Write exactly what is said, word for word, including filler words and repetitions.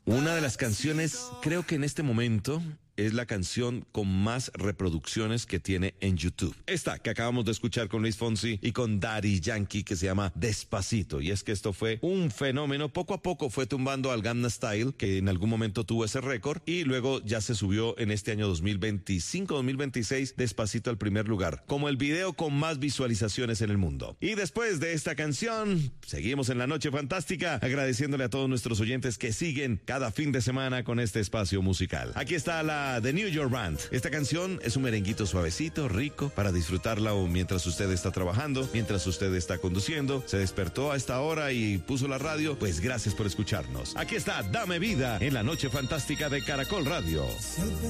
Una de las canciones, creo que en este momento, es la canción con más reproducciones que tiene en YouTube. Esta que acabamos de escuchar con Luis Fonsi y con Daddy Yankee, que se llama Despacito. Y es que esto fue un fenómeno. Poco a poco fue tumbando al Gangnam Style, que en algún momento tuvo ese récord, y luego ya se subió en este año dos mil veinticinco dos mil veintiséis Despacito al primer lugar, como el video con más visualizaciones en el mundo. Y después de esta canción, seguimos en la Noche Fantástica, agradeciéndole a todos nuestros oyentes que siguen cada fin de semana con este espacio musical. Aquí está la The New York Band. Esta canción es un merenguito suavecito, rico, para disfrutarla o mientras usted está trabajando, mientras usted está conduciendo, se despertó a esta hora y puso la radio, pues gracias por escucharnos. Aquí está Dame Vida en la Noche Fantástica de Caracol Radio.